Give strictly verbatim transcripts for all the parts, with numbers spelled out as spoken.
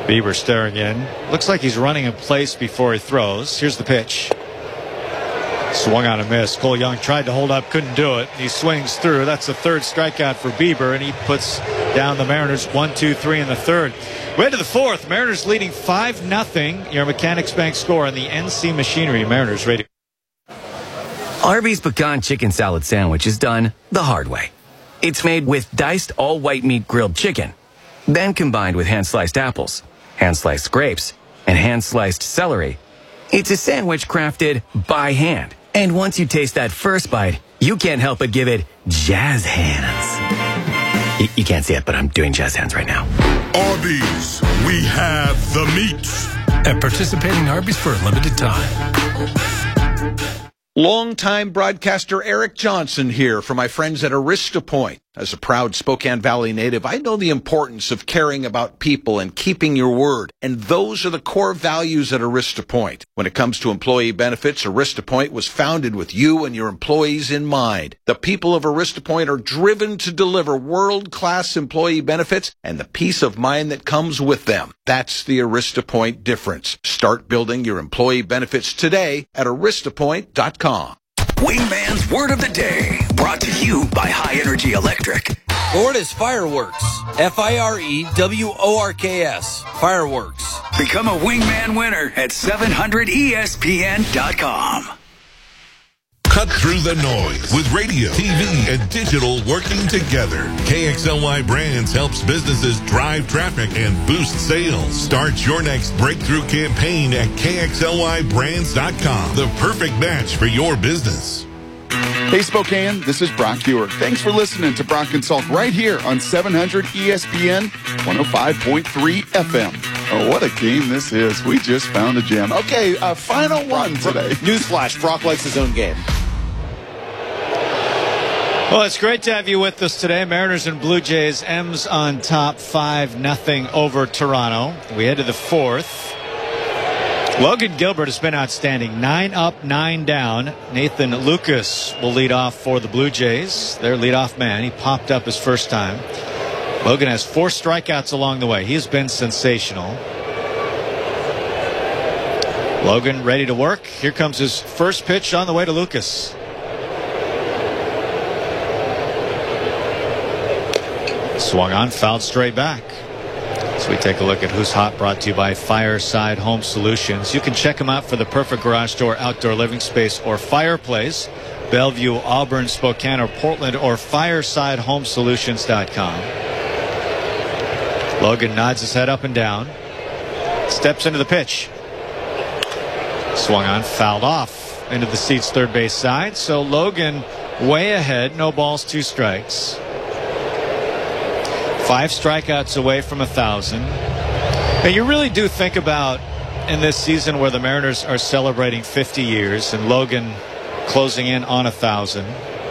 Bieber staring in. Looks like he's running in place before he throws. Here's the pitch. Swung on a miss. Cole Young tried to hold up, couldn't do it. He swings through. That's the third strikeout for Bieber, and he puts down the Mariners one, two, three in the third. We head to the fourth. Mariners leading five nothing. Your Mechanics Bank score on the N C Machinery Mariners radio. Arby's Pecan Chicken Salad Sandwich is done the hard way. It's made with diced all-white meat grilled chicken, then combined with hand-sliced apples, hand-sliced grapes, and hand-sliced celery. It's a sandwich crafted by hand. And once you taste that first bite, you can't help but give it jazz hands. You, you can't see it, but I'm doing jazz hands right now. Arby's, we have the meats. At participating Arby's for a limited time. Longtime broadcaster Eric Johnson here for my friends at Arista Point. As a proud Spokane Valley native, I know the importance of caring about people and keeping your word. And those are the core values at Arista Point. When it comes to employee benefits, Arista Point was founded with you and your employees in mind. The people of Arista Point are driven to deliver world-class employee benefits and the peace of mind that comes with them. That's the Arista Point difference. Start building your employee benefits today at arista point dot com. Wingman's Word of the Day, brought to you by High Energy Electric. The word is fireworks. F I R E W O R K S. Fireworks. Become a Wingman winner at seven hundred E S P N dot com. Cut through the noise with radio, T V, and digital working together. K X L Y Brands helps businesses drive traffic and boost sales. Start your next breakthrough campaign at K X L Y brands dot com. The perfect match for your business. Hey Spokane, this is Brock Hewer. Thanks for listening to Brock and Salk right here on seven hundred E S P N one oh five point three F M. Oh, what a game this is. We just found a gem. Okay, uh, final one today. Newsflash, Brock likes his own game. Well, it's great to have you with us today. Mariners and Blue Jays, M's on top five nothing over Toronto. We head to the fourth. Logan Gilbert has been outstanding. Nine up, nine down. Nathan Lucas will lead off for the Blue Jays. Their leadoff man. He popped up his first time. Logan has four strikeouts along the way. He has been sensational. Logan ready to work. Here comes his first pitch on the way to Lucas. Swung on, fouled straight back. So we take a look at Who's Hot, brought to you by Fireside Home Solutions. You can check them out for the perfect garage door, outdoor living space, or fireplace. Bellevue, Auburn, Spokane, or Portland, or fireside home solutions dot com. Logan nods his head up and down. Steps into the pitch. Swung on, fouled off into the seats third base side. So Logan way ahead. No balls, two strikes. Five strikeouts away from a thousand. And you really do think about in this season where the Mariners are celebrating fifty years and Logan closing in on a thousand.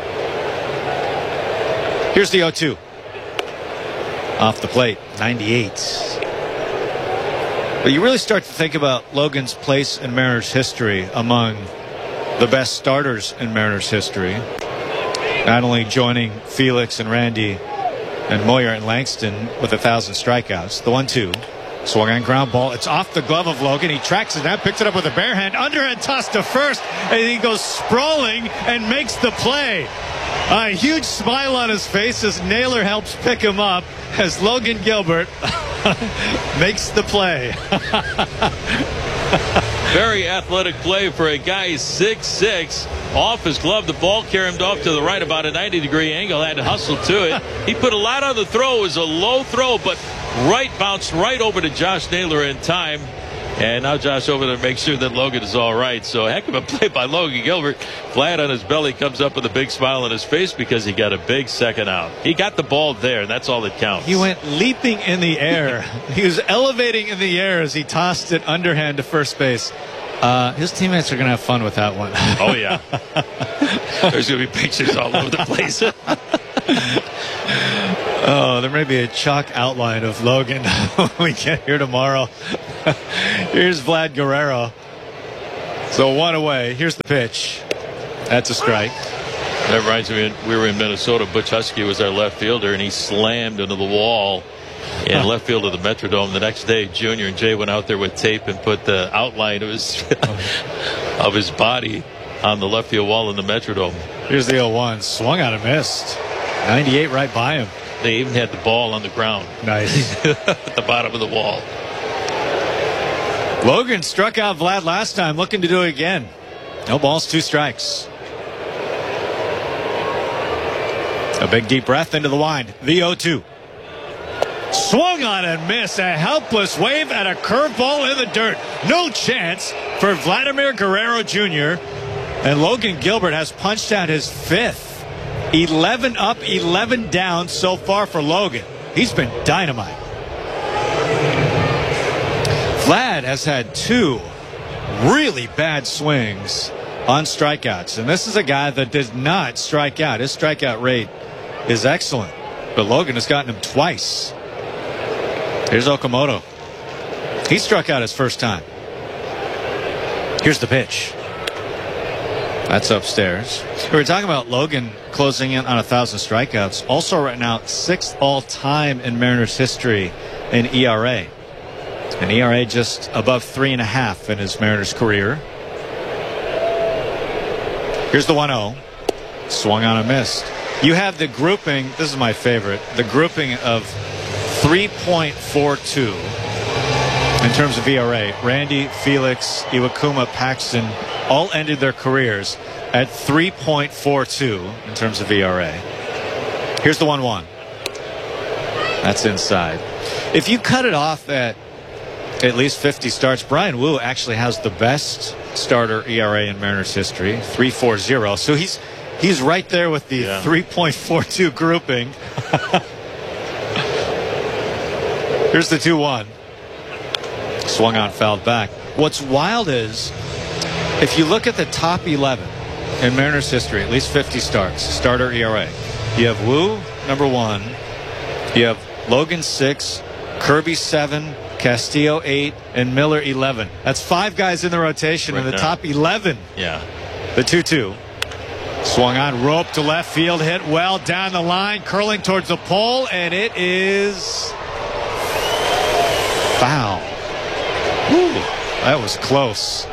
Here's the oh two. Off the plate, ninety-eight. But you really start to think about Logan's place in Mariners history among the best starters in Mariners history. Not only joining Felix and Randy and Moyer and Langston with a thousand strikeouts. The one two. Swung on ground ball. It's off the glove of Logan. He tracks it down, picks it up with a bare hand. Underhand toss to first. And he goes sprawling and makes the play. A huge smile on his face as Naylor helps pick him up as Logan Gilbert makes the play. Very athletic play for a guy six six. Off his glove, the ball carried off to the right about a ninety degree angle. Had to hustle to it. He put a lot on the throw. It was a low throw, but right bounced right over to Josh Naylor in time. And now Josh over there makes sure that Logan is all right. So heck of a play by Logan Gilbert. Flat on his belly, comes up with a big smile on his face because he got a big second out. He got the ball there, and that's all that counts. He went leaping in the air. He was elevating in the air as he tossed it underhand to first base. Uh, his teammates are going to have fun with that one. Oh, yeah. There's going to be pictures all over the place. Oh, there may be a chalk outline of Logan when we get here tomorrow. Here's Vlad Guerrero. So one away. Here's the pitch. That's a strike. That reminds me, we were in Minnesota. Butch Husky was our left fielder, and he slammed into the wall. in left field of the Metrodome. The next day, Junior and Jay went out there with tape and put the outline of his of his body on the left field wall in the Metrodome. Here's the oh one. Swung out and missed. ninety-eight right by him. They even had the ball on the ground. Nice. At the bottom of the wall. Logan struck out Vlad last time, looking to do it again. No balls, two strikes. A big deep breath into the wind. The oh two. Swung on and missed. A helpless wave and a curveball in the dirt. No chance for Vladimir Guerrero Junior And Logan Gilbert has punched out his fifth. eleven up, eleven down so far for Logan. He's been dynamite. Vlad has had two really bad swings on strikeouts. And this is a guy that does not strike out. His strikeout rate is excellent. But Logan has gotten him twice. Here's Okamoto. He struck out his first time. Here's the pitch. That's upstairs. We were talking about Logan closing in on a thousand strikeouts. Also right now, sixth all-time in Mariners history in E R A. An E R A just above three and a half in his Mariners career. Here's the one oh. Swung on and missed. You have the grouping. This is my favorite. The grouping of three point four two in terms of E R A. Randy, Felix, Iwakuma, Paxton all ended their careers at three point four two in terms of E R A. Here's the one one. That's inside. If you cut it off at at least fifty starts, Brian Wu actually has the best starter E R A in Mariners history, three point four oh. So he's he's right there with the yeah. three point four two grouping. Here's the two one. Swung on, fouled back. What's wild is, if you look at the top eleven in Mariners history, at least fifty starts, starter E R A, you have Wu, number one. You have Logan, six. Kirby, seven. Castillo, eight. And Miller, eleven. That's five guys in the rotation right in the now. Top eleven. Yeah. The two two. Swung on, rope to left field, hit well down the line, curling towards the pole, and it is foul. Ooh, that was close.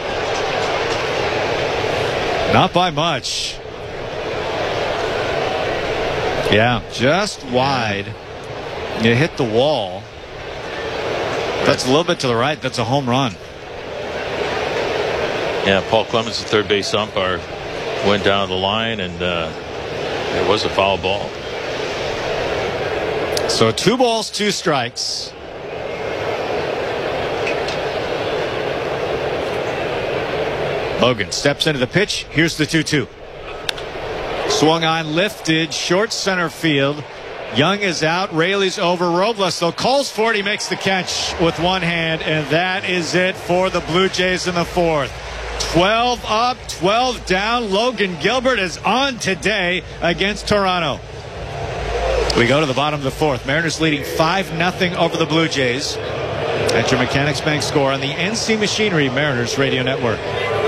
Not by much. Yeah, just wide. You hit the wall. That's a little bit to the right. That's a home run. Yeah, Paul Clemens, the third base umpire, went down the line, and uh, it was a foul ball. So two balls, two strikes. Logan steps into the pitch. Here's the two two. Swung on, lifted, short center field. Young is out. Raley's over. Robles, though, calls for it. He makes the catch with one hand, and that is it for the Blue Jays in the fourth. twelve up, twelve down. Logan Gilbert is on today against Toronto. We go to the bottom of the fourth. Mariners leading five nothing over the Blue Jays. At your Mechanics Bank score on the N C Machinery Mariners Radio Network.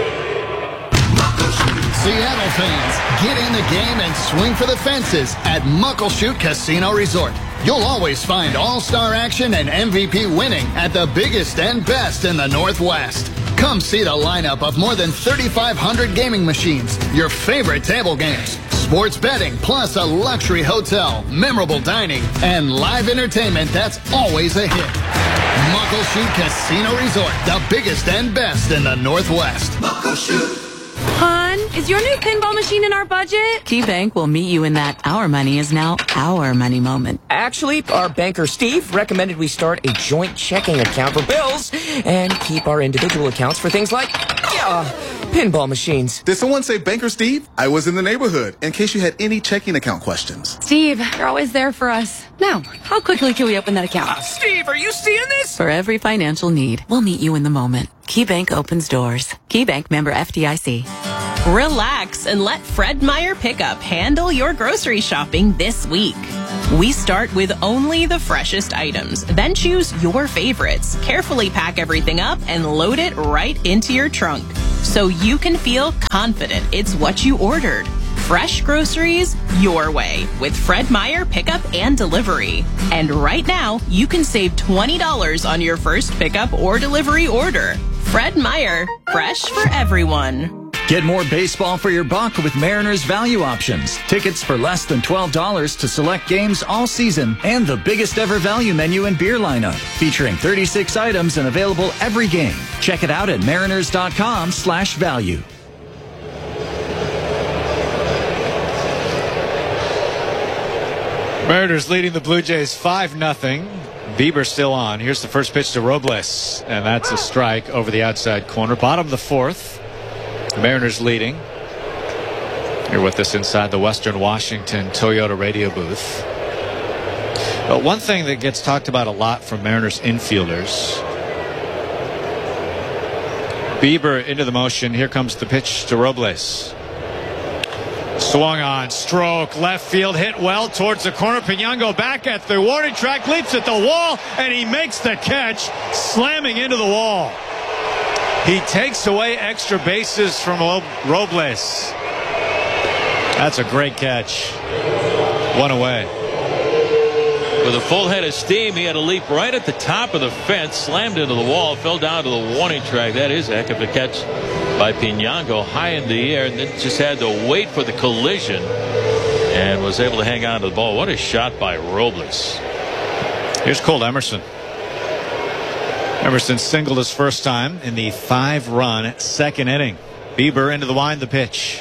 Seattle fans, get in the game and swing for the fences at Muckleshoot Casino Resort. You'll always find all-star action and M V P winning at the biggest and best in the Northwest. Come see the lineup of more than thirty-five hundred gaming machines, your favorite table games, sports betting, plus a luxury hotel, memorable dining, and live entertainment that's always a hit. Muckleshoot Casino Resort, the biggest and best in the Northwest. Muckleshoot. Hon, is your new pinball machine in our budget? KeyBank will meet you in that our money is now our money moment. Actually, our banker Steve recommended we start a joint checking account for bills and keep our individual accounts for things like, yeah, pinball machines. Did someone say Banker Steve? I was in the neighborhood, in case you had any checking account questions. Steve, you're always there for us. Now, how quickly can we open that account? Uh, Steve, are you seeing this? For every financial need, we'll meet you in the moment. KeyBank opens doors. KeyBank, member F D I C. Relax and let Fred Meyer Pickup handle your grocery shopping this week. We start with only the freshest items, then choose your favorites, carefully pack everything up, and load it right into your trunk so you can feel confident it's what you ordered. fresh groceries your way with Fred Meyer Pickup and Delivery. And right now, you can save twenty dollars on your first pickup or delivery order. Fred Meyer, fresh for everyone. Get more baseball for your buck with Mariners Value Options. Tickets for less than twelve dollars to select games all season and the biggest ever value menu and beer lineup, featuring thirty-six items and available every game. Check it out at mariners.com slash value. Mariners leading the Blue Jays five nothing. Bieber still on. Here's the first pitch to Robles, and that's a strike over the outside corner. Bottom of the fourth. Mariners leading. You're with us inside the Western Washington Toyota radio booth. But one thing that gets talked about a lot from Mariners infielders. Bieber into the motion. Here comes the pitch to Robles. Swung on, stroke, left field, hit well towards the corner. Piñango back at the warning track, leaps at the wall, and he makes the catch, slamming into the wall. He takes away extra bases from Robles. That's a great catch. One away. With a full head of steam, he had a leap right at the top of the fence, slammed into the wall, fell down to the warning track. That is a heck of a catch by Piñango, high in the air, and then just had to wait for the collision and was able to hang on to the ball. What a shot by Robles. Here's Cole Emerson. Emerson singled his first time in the five-run second inning. Bieber into the wind, the pitch.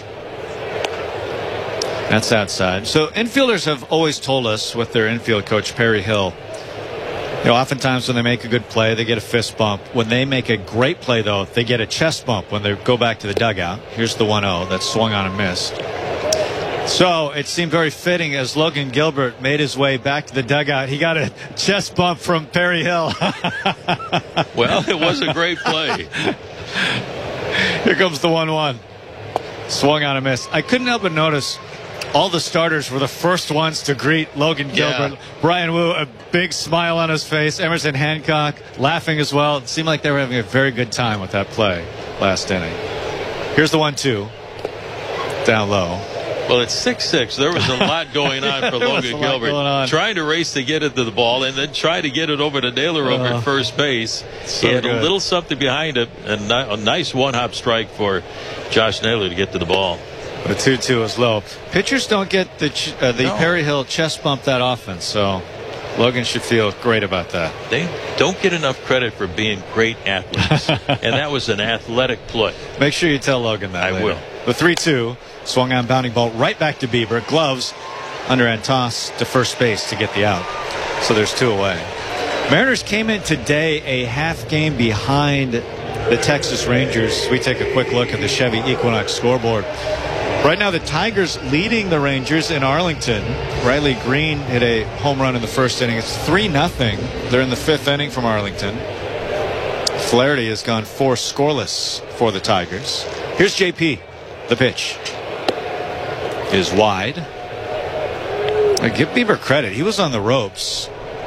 That's outside. So infielders have always told us with their infield coach, Perry Hill, you know, oftentimes when they make a good play, they get a fist bump. When they make a great play, though, they get a chest bump when they go back to the dugout. Here's the one oh that swung on and missed. So it seemed very fitting as Logan Gilbert made his way back to the dugout. He got a chest bump from Perry Hill. Well, it was a great play. Here comes the one one. Swung on and missed. I couldn't help but notice all the starters were the first ones to greet Logan Gilbert. Yeah. Brian Wu, a big smile on his face. Emerson Hancock laughing as well. It seemed like they were having a very good time with that play last inning. Here's the one two. Down low. Well, it's six six. There was a lot going on for Logan Gilbert. Trying to race to get it to the ball and then try to get it over to Naylor over uh, at first base. So he had good. a little something behind it, and a nice one-hop strike for Josh Naylor to get to the ball. The two two is low. Pitchers don't get the ch uh, the no. Perry Hill chest bump that often, so Logan should feel great about that. They don't get enough credit for being great athletes, and that was an athletic play. Make sure you tell Logan that. I later. will. The three two swung on bounding ball right back to Bieber. Gloves under and toss to first base to get the out. So there's two away. Mariners came in today a half game behind the Texas Rangers. We take a quick look at the Chevy Equinox scoreboard. Right now, the Tigers leading the Rangers in Arlington. Riley Green hit a home run in the first inning. It's three nothing. They're in the fifth inning from Arlington. Flaherty has gone four scoreless for the Tigers. Here's J P. The pitch is wide. I give Bieber credit. He was on the ropes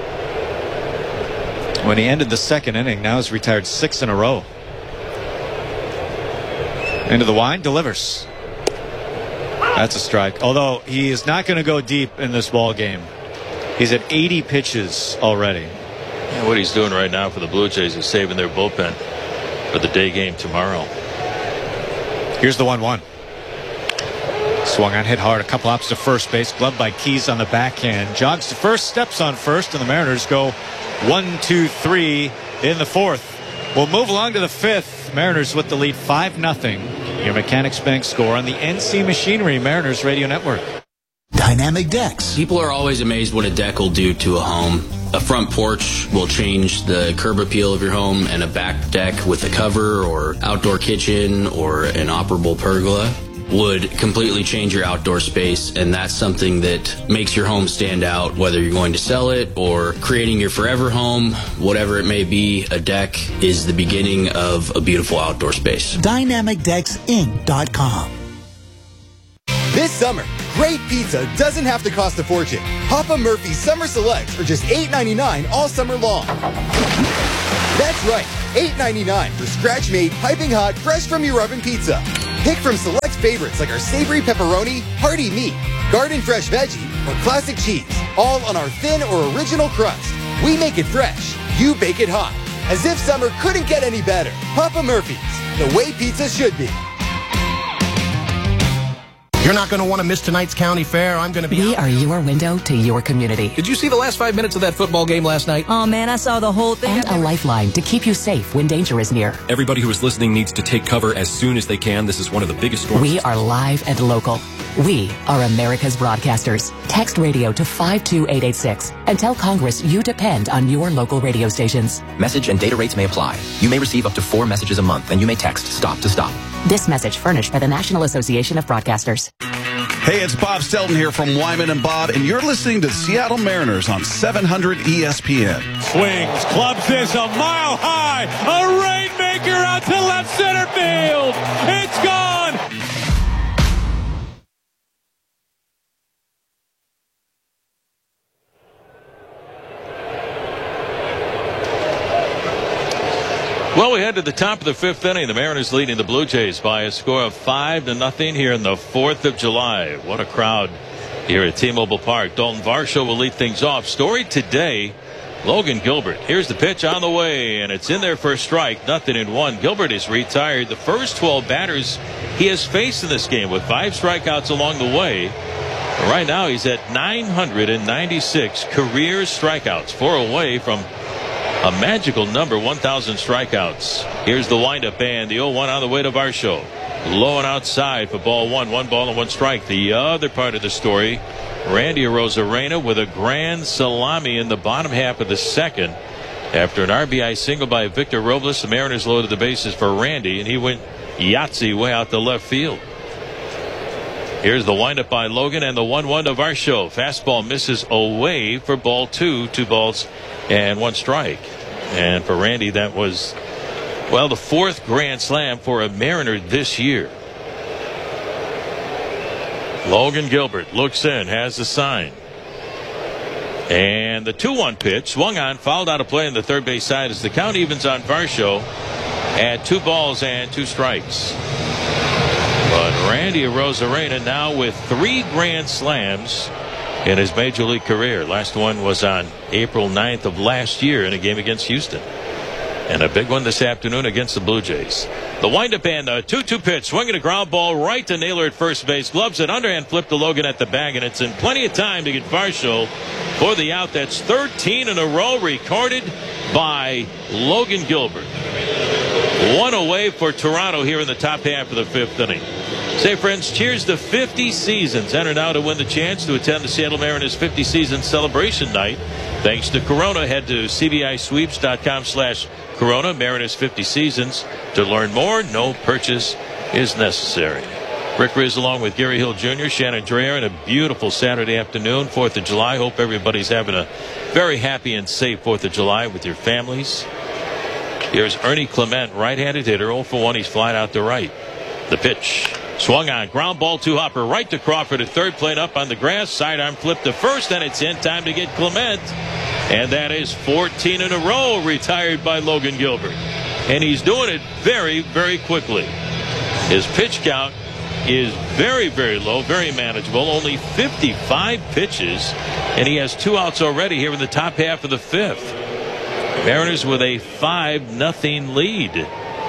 when he ended the second inning. Now he's retired six in a row. Into the wind, delivers. That's a strike. Although he is not going to go deep in this ball game. He's at eighty pitches already. Yeah, what he's doing right now for the Blue Jays is saving their bullpen for the day game tomorrow. Here's the one one. Swung on, hit hard. A couple hops to first base. Gloved by Keys on the backhand. Jogs to first, steps on first, and the Mariners go one, two, three in the fourth. We'll move along to the fifth. Mariners with the lead five nothing. Your Mechanics Bank score on the N C Machinery Mariners Radio Network. Dynamic Decks. People are always amazed what a deck will do to a home. A front porch will change the curb appeal of your home, and a back deck with a cover or outdoor kitchen or an operable pergola would completely change your outdoor space, and that's something that makes your home stand out, whether you're going to sell it or creating your forever home, whatever it may be. A deck is the beginning of a beautiful outdoor space. Dynamic Decks Inc dot com. This summer, great pizza doesn't have to cost a fortune. Papa Murphy's Summer Selects are just eight ninety-nine all summer long. That's right, eight ninety-nine for scratch-made, piping hot, fresh from your oven pizza. Pick from select favorites like our savory pepperoni, hearty meat, garden fresh veggie, or classic cheese, all on our thin or original crust. We make it fresh, you bake it hot. As if summer couldn't get any better. Papa Murphy's, the way pizza should be. You're not going to want to miss tonight's county fair. I'm going to be... We are your window to your community. Did you see the last five minutes of that football game last night? Oh, man, I saw the whole thing. And a lifeline to keep you safe when danger is near. Everybody who is listening needs to take cover as soon as they can. This is one of the biggest storms. We are live and local. We are America's broadcasters. Text radio to five two eight eight six and tell Congress you depend on your local radio stations. Message and data rates may apply. You may receive up to four messages a month, and you may text STOP to STOP. This message furnished by the National Association of Broadcasters. Hey, it's Bob Stelton here from Wyman and Bob, and you're listening to the Seattle Mariners on seven hundred E S P N. Swings, clubs this a mile high, a rainmaker out to left center field. It's gone. Well, we head to the top of the fifth inning. The Mariners leading the Blue Jays by a score of five to nothing here in the fourth of July. What a crowd here at T-Mobile Park. Dalton Varsho will lead things off. Story today, Logan Gilbert. Here's the pitch on the way, and it's in there for a strike. Nothing in one. Gilbert is retired. The first twelve batters he has faced in this game with five strikeouts along the way. Right now he's at nine hundred ninety-six career strikeouts, four away from a magical number, one thousand strikeouts. Here's the windup and the oh one on the way to Varsho. Low and outside for ball one. One ball and one strike. The other part of the story, Randy Arozarena with a grand salami in the bottom half of the second. After an R B I single by Victor Robles, the Mariners loaded the bases for Randy, and he went Yahtzee way out the left field. Here's the windup by Logan and the one one to Varsho. Fastball misses away for ball two. Two balls and one strike. And for Randy, that was, well, the fourth grand slam for a Mariner this year. Logan Gilbert looks in, has the sign. And the two one pitch swung on, fouled out of play on the third base side as the count evens on Varsho at two balls and two strikes. But Randy Arozarena now with three grand slams in his major league career. Last one was on April ninth of last year in a game against Houston. And a big one this afternoon against the Blue Jays. The windup and the two two pitch, swinging a ground ball right to Naylor at first base. Gloves it, underhand flip to Logan at the bag, and it's in plenty of time to get Varsho for the out. That's thirteen in a row recorded by Logan Gilbert. One away for Toronto here in the top half of the fifth inning. Say, friends, cheers to fifty seasons. Enter now to win the chance to attend the Seattle Mariners fifty season celebration night. Thanks to Corona. Head to cbisweeps.com slash Corona. Mariners fifty seasons. To learn more, no purchase is necessary. Rick Riz along with Gary Hill Junior, Shannon Dreher, and a beautiful Saturday afternoon, fourth of July. Hope everybody's having a very happy and safe fourth of July with your families. Here's Ernie Clement, right-handed hitter, oh for one. He's flying out to right. The pitch. Swung on, ground ball to Hopper, right to Crawford at third, plate up on the grass, sidearm flip to first, and it's in time to get Clement. And that is fourteen in a row retired by Logan Gilbert. And he's doing it very, very quickly. His pitch count is very, very low, very manageable, only fifty-five pitches, and he has two outs already here in the top half of the fifth. Mariners with a five nothing lead.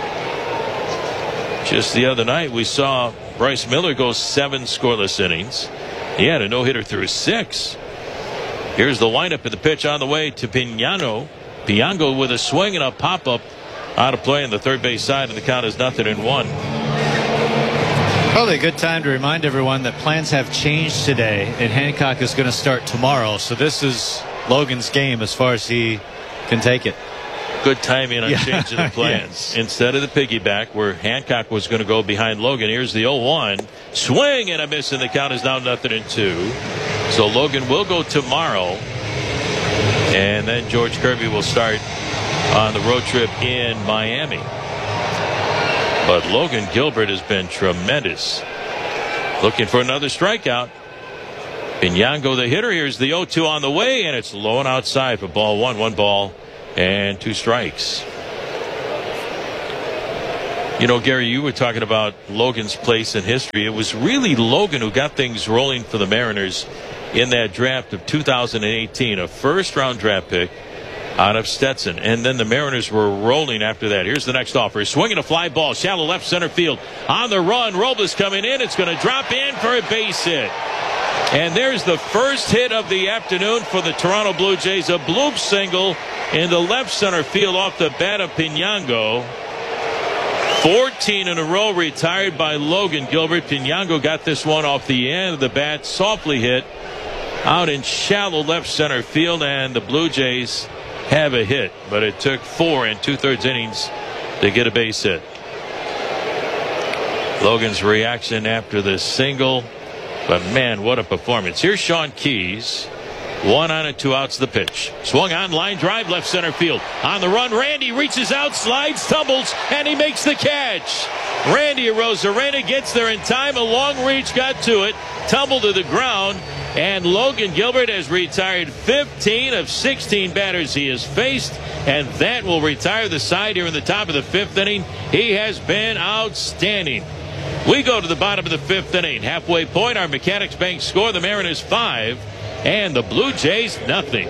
Just the other night, we saw Bryce Miller go seven scoreless innings. He had a no-hitter through six. Here's the windup of the pitch on the way to Piñano. Piñango with a swing and a pop-up out of play on the third base side, and the count is nothing in one. Probably a good time to remind everyone that plans have changed today, and Hancock is going to start tomorrow. So this is Logan's game as far as he can take it. Good timing on yeah. changing the plans. Yes. Instead of the piggyback where Hancock was going to go behind Logan, here's the oh one. Swing and a miss, and the count is now nothing in two. So Logan will go tomorrow. And then George Kirby will start on the road trip in Miami. But Logan Gilbert has been tremendous. Looking for another strikeout. Piñango the hitter. Here's the oh two on the way, and it's low and outside for ball one. One ball and two strikes. You know, Gary, you were talking about Logan's place in history. It was really Logan who got things rolling for the Mariners in that draft of two thousand eighteen, a first-round draft pick out of Stetson. And then the Mariners were rolling after that. Here's the next offer. Swinging a fly ball, shallow left center field. On the run, Robles coming in. It's going to drop in for a base hit. And there's the first hit of the afternoon for the Toronto Blue Jays. A bloop single in the left center field off the bat of Pinango. fourteen in a row retired by Logan Gilbert. Pinango got this one off the end of the bat, softly hit out in shallow left center field, and the Blue Jays have a hit, but it took four and two-thirds innings to get a base hit. Logan's reaction after the single, but man, what a performance. Here's Sean Keys. One on and two outs, the pitch. Swung on, line drive, left center field. On the run, Randy reaches out, slides, tumbles, and he makes the catch. Randy Arozarena gets there in time. A long reach got to it, tumbled to the ground, and Logan Gilbert has retired fifteen of sixteen batters he has faced, and that will retire the side here in the top of the fifth inning. He has been outstanding. We go to the bottom of the fifth inning. Halfway point, our Mechanics Bank score, the Mariners five and the Blue Jays nothing.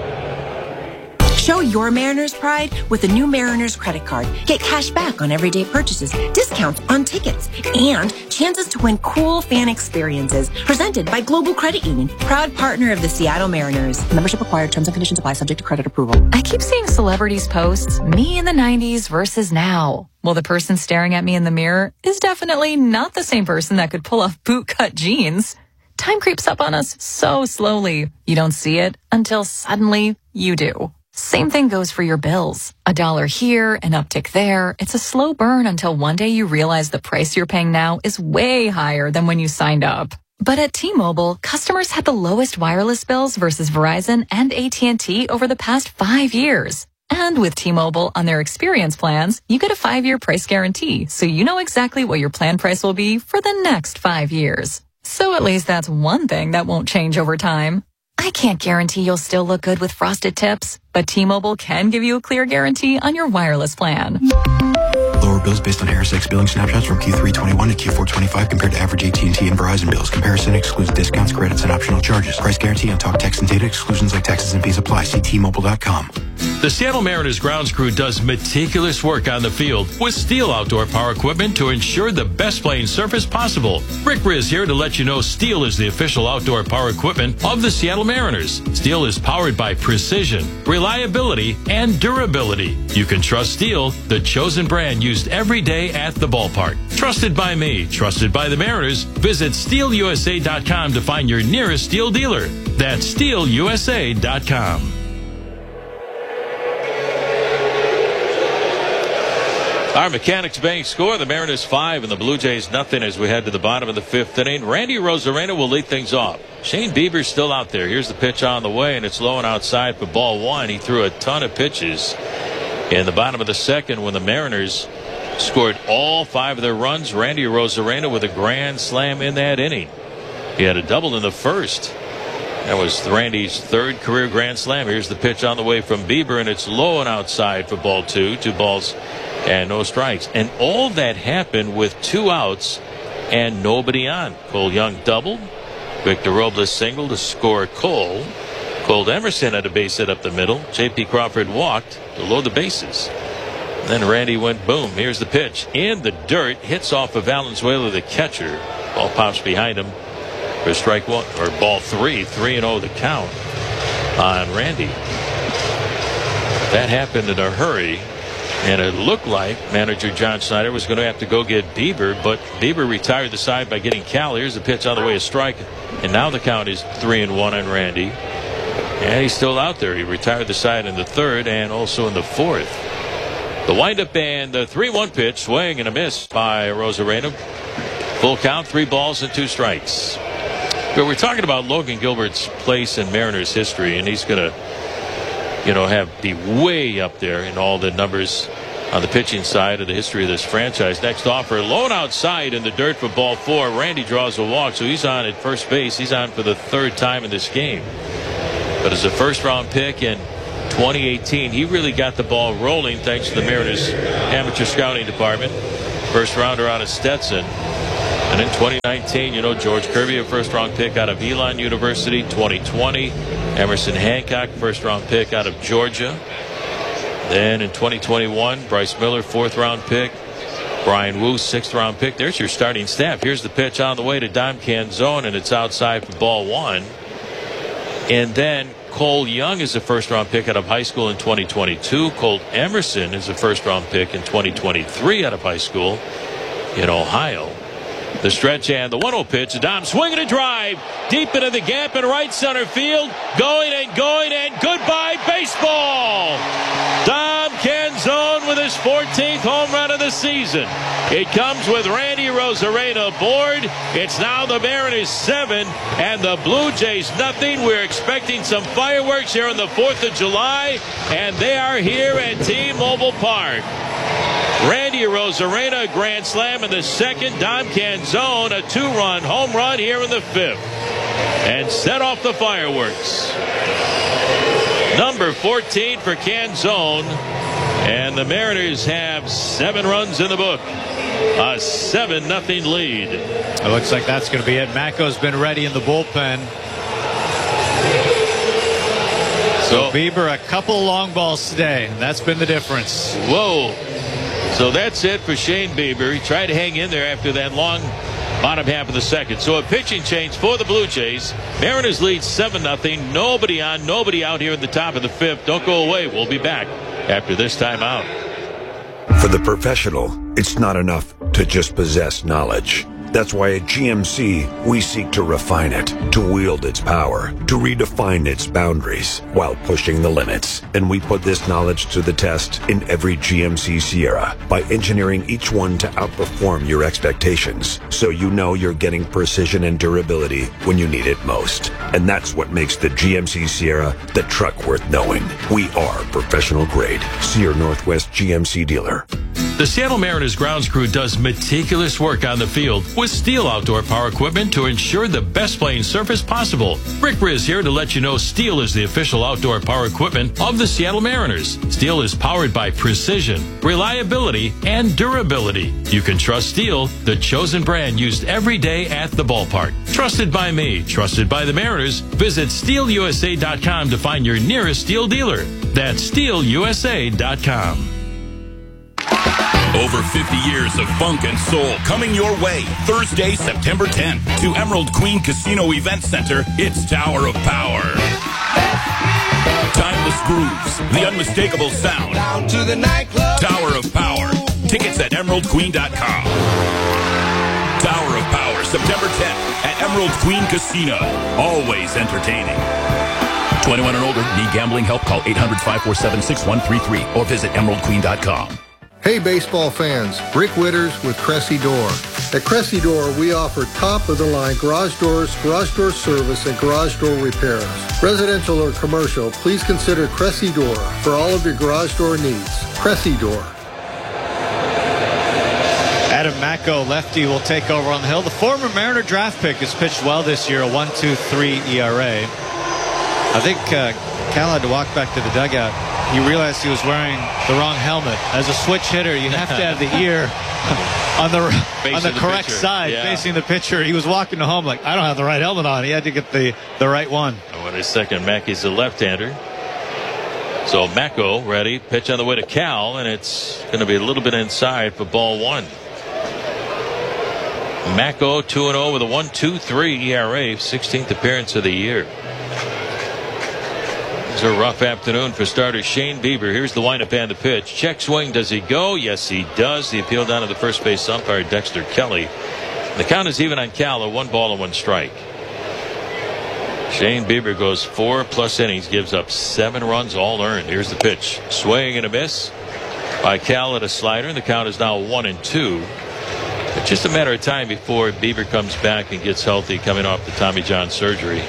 Show your Mariners pride with the new Mariners credit card. Get cash back on everyday purchases, discounts on tickets, and chances to win cool fan experiences. Presented by Global Credit Union, proud partner of the Seattle Mariners. Membership required. Terms and conditions apply. Subject to credit approval. I keep seeing celebrities post me in the nineties versus now. Well, the person staring at me in the mirror is definitely not the same person that could pull off bootcut jeans. Time creeps up on us so slowly. You don't see it until suddenly you do. Same thing goes for your bills. A dollar here, an uptick there. It's a slow burn until one day you realize the price you're paying now is way higher than when you signed up. But at T-Mobile, customers had the lowest wireless bills versus Verizon and A T and T over the past five years. And with T-Mobile on their experience plans, you get a five-year price guarantee, so you know exactly what your plan price will be for the next five years. So at least that's one thing that won't change over time. I can't guarantee you'll still look good with frosted tips, but T-Mobile can give you a clear guarantee on your wireless plan. Lower bills based on Harris X billing snapshots from Q three twenty-one to Q four twenty-five compared to average A T and T and Verizon bills. Comparison excludes discounts, credits, and optional charges. Price guarantee on talk, text, and data exclusions like taxes and fees apply. See T Mobile dot com. The Seattle Mariners grounds crew does meticulous work on the field with Steel outdoor power equipment to ensure the best playing surface possible. Rick Riz here to let you know Steel is the official outdoor power equipment of the Seattle Mariners. Steel is powered by precision, reliability, and durability. You can trust Steel, the chosen brand used every day at the ballpark. Trusted by me, trusted by the Mariners. Visit steel U S A dot com to find your nearest Steel dealer. That's steel U S A dot com. Our Mechanics Bank score, the Mariners five and the Blue Jays nothing as we head to the bottom of the fifth inning. Randy Arozarena will lead things off. Shane Bieber's still out there. Here's the pitch on the way, and it's low and outside for ball one. He threw a ton of pitches in the bottom of the second when the Mariners scored all five of their runs. Randy Arozarena with a grand slam in that inning. He had a double in the first. That was Randy's third career grand slam. Here's the pitch on the way from Bieber, and it's low and outside for ball two. Two balls and no strikes. And all that happened with two outs and nobody on. Cole Young doubled. Victor Robles singled to score Cole. Cole Emerson had a base hit up the middle. J P Crawford walked to load the bases. Then Randy went boom. Here's the pitch. In the dirt. Hits off of Valenzuela, the catcher. Ball pops behind him for strike one, or ball three. three and oh the count on Randy. That happened in a hurry. And it looked like manager John Schneider was going to have to go get Bieber, but Bieber retired the side by getting Cal. Here's the pitch on the way, a strike, and now the count is three and one on Randy. And he's still out there. He retired the side in the third and also in the fourth. The windup and the three one pitch, swing and a miss by Arozarena. Full count, three balls and two strikes. But we're talking about Logan Gilbert's place in Mariners history, and he's going to, you know, have be way up there in all the numbers on the pitching side of the history of this franchise. Next offer, low and outside in the dirt for ball four. Randy draws a walk, so he's on at first base. He's on for the third time in this game. But as a first round pick in twenty eighteen, he really got the ball rolling thanks to the Mariners amateur scouting department. first rounder out of Stetson. And in twenty nineteen, you know, George Kirby, a first-round pick out of Elon University. twenty twenty, Emerson Hancock, first-round pick out of Georgia. Then in twenty twenty-one, Bryce Miller, fourth-round pick. Brian Wu, sixth-round pick. There's your starting staff. Here's the pitch on the way to Dom Canzone, and it's outside for ball one. And then Cole Young is a first-round pick out of high school in twenty twenty-two. Colt Emerson is a first-round pick in twenty twenty-three out of high school in Ohio. The stretch and the one oh pitch. Dom swinging a drive deep into the gap in right center field. Going and going and goodbye baseball. Dom Canzone with his fourteenth home run of the season. It comes with Randy Rosarena aboard. It's now the Mariners seven and the Blue Jays nothing. We're expecting some fireworks here on the fourth of July, and they are here at T-Mobile Park. Randy Rosarena, a grand slam in the second. Dom Canzone, a two-run home run here in the fifth. And set off the fireworks. Number fourteen for Canzone. And the Mariners have seven runs in the book. A seven nothing lead. It looks like that's going to be it. Macko's been ready in the bullpen. So Bieber, a couple long balls today. And that's been the difference. Whoa. So that's it for Shane Bieber. He tried to hang in there after that long bottom half of the second. So a pitching change for the Blue Jays. Mariners lead seven nothing. Nobody on, nobody out here at the top of the fifth. Don't go away. We'll be back after this timeout. For the professional, it's not enough to just possess knowledge. That's why at G M C, we seek to refine it, to wield its power, to redefine its boundaries while pushing the limits. And we put this knowledge to the test in every G M C Sierra by engineering each one to outperform your expectations, so you know you're getting precision and durability when you need it most. And that's what makes the G M C Sierra the truck worth knowing. We are professional grade. See your Northwest G M C dealer. The Seattle Mariners grounds crew does meticulous work on the field with Steel outdoor power equipment to ensure the best playing surface possible. Rick Briz here to let you know Steel is the official outdoor power equipment of the Seattle Mariners. Steel is powered by precision, reliability, and durability. You can trust Steel, the chosen brand used every day at the ballpark. Trusted by me, trusted by the Mariners. Visit steel u s a dot com to find your nearest Steel dealer. That's steel u s a dot com. Over fifty years of funk and soul coming your way. Thursday, September tenth, to Emerald Queen Casino Event Center. It's Tower of Power. Timeless grooves, the unmistakable sound. Down to the nightclub. Tower of Power. Tickets at emerald queen dot com. Tower of Power, September tenth at Emerald Queen Casino. Always entertaining. twenty-one and older. Need gambling help? Call eight hundred, five four seven, six one three three or visit emerald queen dot com. Hey baseball fans, Rick Witters with Cressy Door. At Cressy Door, we offer top-of-the-line garage doors, garage door service, and garage door repairs. Residential or commercial, please consider Cressy Door for all of your garage door needs. Cressy Door. Adam Macko, lefty, will take over on the hill. The former Mariner draft pick has pitched well this year, a one two three E R A. I think uh, Cal had to walk back to the dugout. He realized he was wearing the wrong helmet. As a switch hitter, you have to have the ear on the facing on the, the correct pitcher. side, yeah. facing the pitcher. He was walking home like, I don't have the right helmet on. He had to get the, the right one. Wait a second. Mackey's a left-hander. So Macko ready. Pitch on the way to Cal, and it's going to be a little bit inside for ball one. Macko two and oh with a one two three E R A, sixteenth appearance of the year. It's a rough afternoon for starter Shane Bieber. Here's the windup and the pitch. Check swing. Does he go? Yes, he does. The appeal down to the first base umpire, Dexter Kelly. The count is even on Cal, a one ball and one strike. Shane Bieber goes four plus innings, gives up seven runs, all earned. Here's the pitch. Swing and a miss by Cal at a slider. And the count is now one and two. It's just a matter of time before Bieber comes back and gets healthy, coming off the Tommy John surgery.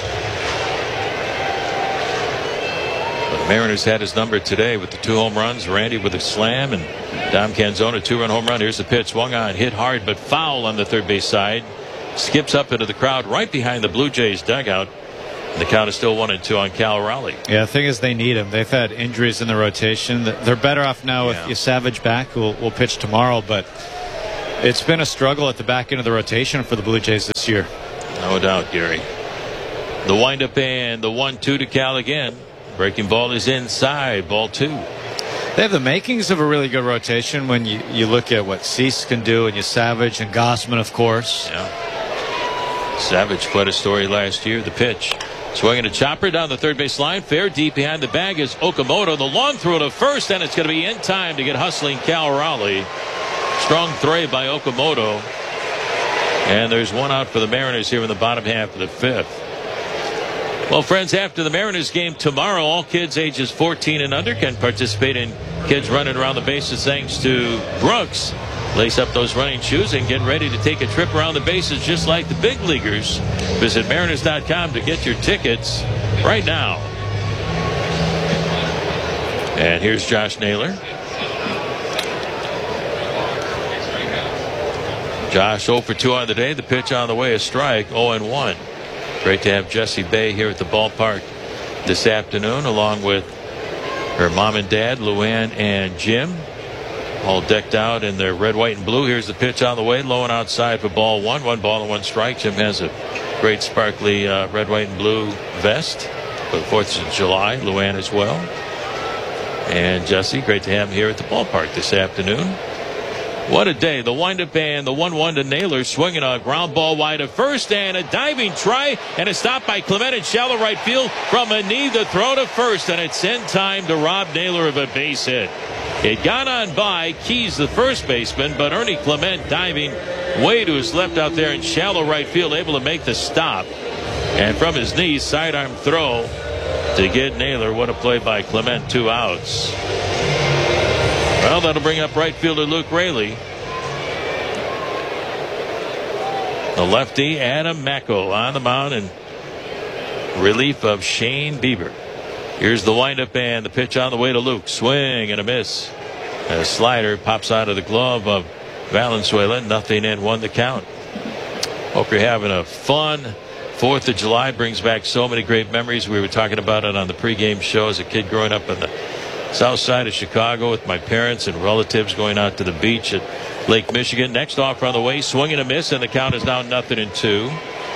The Mariners had his number today with the two home runs. Randy with a slam and Dom Canzone a two-run home run. Here's the pitch. Swung on, hit hard, but foul on the third base side. Skips up into the crowd right behind the Blue Jays dugout. And the count is still one and two on Cal Raleigh. Yeah, the thing is they need him. They've had injuries in the rotation. They're better off now with yeah. Savage back, who will, will pitch tomorrow. But It's been a struggle at the back end of the rotation for the Blue Jays this year. No doubt, Gary. The windup and the one two to Cal again. Breaking ball is inside. Ball two. They have the makings of a really good rotation when you, you look at what Cease can do, and you Savage and Gossman, of course. Yeah. Savage, quite a story last year. The pitch. Swinging a chopper down the third base line. Fair deep behind the bag is Okamoto. The long throw to first, and it's going to be in time to get hustling Cal Raleigh. Strong throw by Okamoto. And there's one out for the Mariners here in the bottom half of the fifth. Well, friends, after the Mariners game tomorrow, all kids ages fourteen and under can participate in kids running around the bases thanks to Brooks. Lace up those running shoes and get ready to take a trip around the bases just like the big leaguers. Visit Mariners dot com to get your tickets right now. And here's Josh Naylor. Josh oh for two on the day. The pitch on the way, a strike, oh and one. Great to have Jessie Bay here at the ballpark this afternoon, along with her mom and dad, Luann and Jim, all decked out in their red, white, and blue. Here's the pitch on the way, low and outside for ball one. One ball and one strike. Jim has a great sparkly uh, red, white, and blue vest for the fourth of July. Luann as well. And Jessie, great to have him here at the ballpark this afternoon. What a day. The windup and the one one to Naylor, swinging a ground ball wide of first, and a diving try and a stop by Clement in shallow right field from a knee. The throw to first, and it's in time to rob Naylor of a base hit. It got on by Keys, the first baseman, but Ernie Clement diving way to his left out there in shallow right field, able to make the stop. And from his knees, sidearm throw to get Naylor. What a play by Clement. Two outs. Well, that'll bring up right fielder Luke Raley. The lefty Adam Macko on the mound in relief of Shane Bieber. Here's the windup and the pitch on the way to Luke. Swing and a miss. A slider pops out of the glove of Valenzuela. Nothing in, one to count. Hope you're having a fun fourth of July. Brings back so many great memories. We were talking about it on the pregame show as a kid growing up in the south side of Chicago with my parents and relatives, going out to the beach at Lake Michigan. Next offer on the way, swing and a miss, and the count is now nothing in two.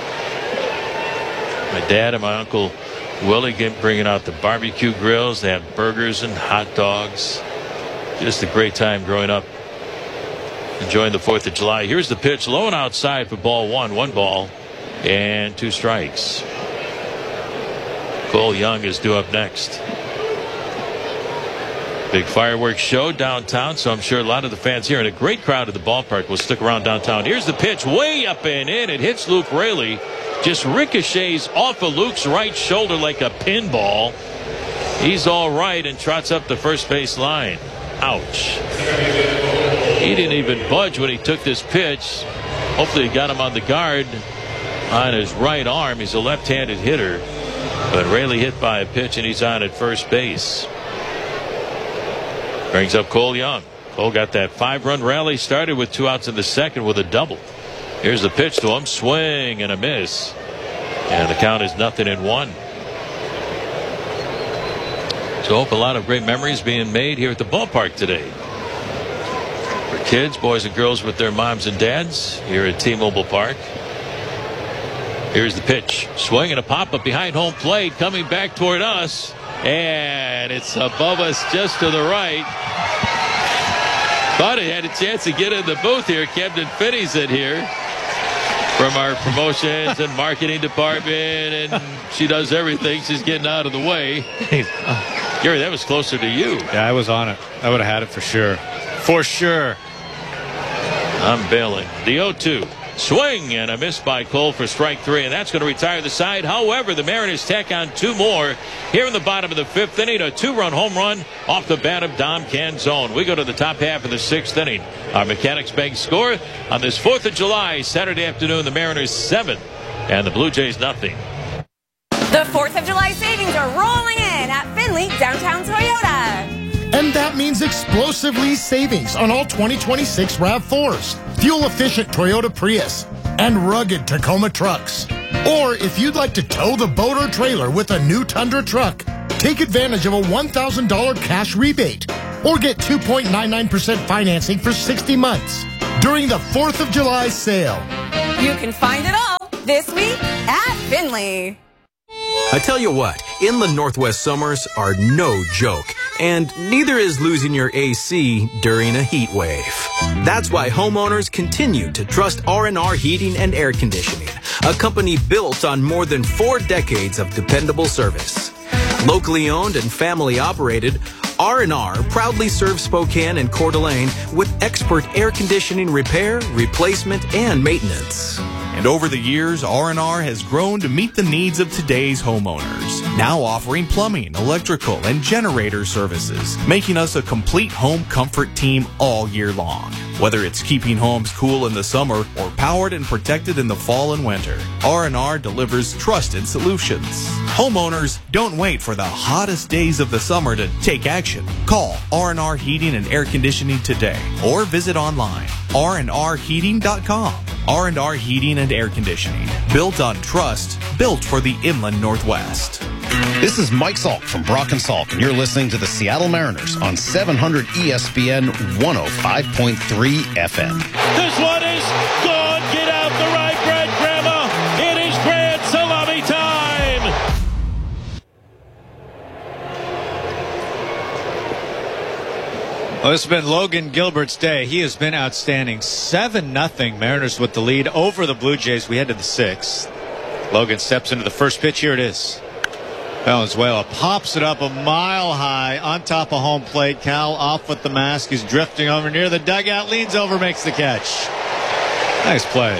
My dad and my uncle Willie bringing out the barbecue grills. They have burgers and hot dogs. Just a great time growing up, enjoying the fourth of July. Here's the pitch, low and outside for ball one. One ball and two strikes. Cole Young is due up next. Big fireworks show downtown, so I'm sure a lot of the fans here and a great crowd at the ballpark will stick around downtown. Here's the pitch, way up and in. It hits Luke Raley. Just ricochets off of Luke's right shoulder like a pinball. He's all right and trots up the first base line. Ouch. He didn't even budge when he took this pitch. Hopefully he got him on the guard on his right arm. He's a left-handed hitter. But Raley hit by a pitch, and he's on at first base. Brings up Cole Young. Cole got that five-run rally, started with two outs in the second with a double. Here's the pitch to him. Swing and a miss. And the count is nothing in one. So hope a lot of great memories being made here at the ballpark today. For kids, boys and girls with their moms and dads here at T-Mobile Park. Here's the pitch. Swing and a pop-up behind home plate, coming back toward us. And it's above us just to the right. Thought he had a chance to get in the booth here. Camden Finney's in here from our promotions and marketing department, and she does everything. She's getting out of the way. Gary, that was closer to you. Yeah, I was on it. I would have had it for sure. For sure. I'm bailing. The oh two. Swing and a miss by Cole for strike three, and that's going to retire the side. However, the Mariners tack on two more here in the bottom of the fifth inning. A two-run home run off the bat of Dom Canzone. We go to the top half of the sixth inning. Our Mechanics Bank score on this fourth of July, Saturday afternoon, the Mariners seven and the Blue Jays nothing. The fourth of July savings are rolling in at Finley Downtown Toyota. And that means explosive lease savings on all twenty twenty-six RAV fours, fuel-efficient Toyota Prius, and rugged Tacoma trucks. Or if you'd like to tow the boat or trailer with a new Tundra truck, take advantage of a one thousand dollars cash rebate or get two point nine nine percent financing for sixty months. during the fourth of July sale. You can find it all this week at Finley. I tell you what, inland Northwest summers are no joke, and neither is losing your A C during a heat wave. That's why homeowners continue to trust R and R Heating and Air Conditioning, a company built on more than four decades of dependable service. Locally owned and family operated, R and R proudly serves Spokane and Coeur d'Alene with expert air conditioning repair, replacement, and maintenance. And over the years, R and R has grown to meet the needs of today's homeowners, now offering plumbing, electrical, and generator services, making us a complete home comfort team all year long. Whether it's keeping homes cool in the summer or powered and protected in the fall and winter, R and R delivers trusted solutions. Homeowners, don't wait for the hottest days of the summer to take action. Call R and R Heating and Air Conditioning today or visit online, R and R heating dot com. R and R Heating and Air Conditioning, built on trust, built for the inland Northwest. This is Mike Salk from Brock and Salk, and you're listening to the Seattle Mariners on seven hundred E S P N one oh five point three F M. This one is gone. Get out the right, Grand Grandma. It is grand salami time. Well, this has been Logan Gilbert's day. He has been outstanding. seven nothing Mariners with the lead over the Blue Jays. We head to the sixth. Logan steps into the first pitch. Here it is. Valenzuela pops it up a mile high on top of home plate. Cal off with the mask. He's drifting over near the dugout. Leans over, makes the catch. Nice play.